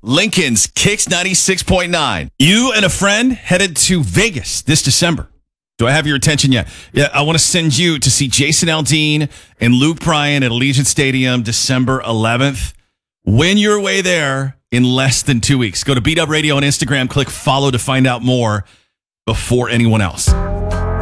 Lincoln's Kicks 96.9. You and a friend headed to Vegas this December. Do I have your attention yet? Yeah, I want to send you to see Jason Aldean and Luke Bryan at Allegiant Stadium December 11th. Win your way there in less than 2 weeks. Go to Beat Up Radio on Instagram, click follow to find out more before anyone else.